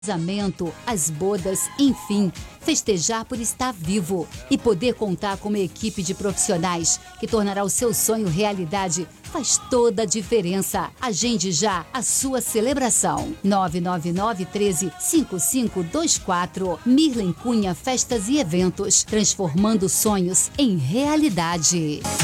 casamento, as bodas, enfim, festejar por estar vivo e poder contar com uma equipe de profissionais que tornará o seu sonho realidade faz toda a diferença. Agende já a sua celebração. 999-13-5524. Mirlen Cunha Festas e Eventos, transformando sonhos em realidade.